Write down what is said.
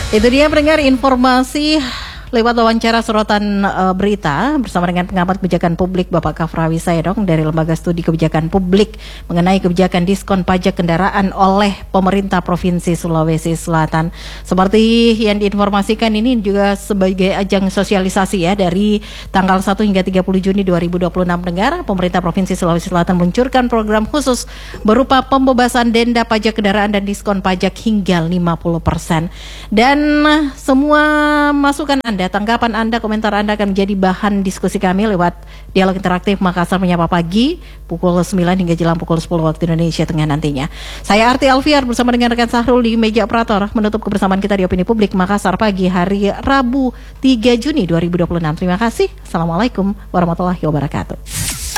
Itu dia pendengar informasi lewat wawancara sorotan berita bersama dengan pengamat kebijakan publik Bapak Kafrawi Sayedong dari Lembaga Studi Kebijakan Publik mengenai kebijakan diskon pajak kendaraan oleh pemerintah Provinsi Sulawesi Selatan. Seperti yang diinformasikan ini juga sebagai ajang sosialisasi ya dari tanggal 1 hingga 30 Juni 2026 pendengar, pemerintah Provinsi Sulawesi Selatan meluncurkan program khusus berupa pembebasan denda pajak kendaraan dan diskon pajak hingga 50%. Dan semua masukan Anda, tanggapan Anda, komentar Anda akan menjadi bahan diskusi kami lewat dialog interaktif Makassar Menyapa Pagi pukul 9 hingga jelang pukul 10 waktu Indonesia Tengah nantinya. Saya Arti Alfiar bersama dengan rekan Sahrul di meja operator menutup kebersamaan kita di Opini Publik Makassar Pagi hari Rabu 3 Juni 2026. Terima kasih. Assalamualaikum warahmatullahi wabarakatuh.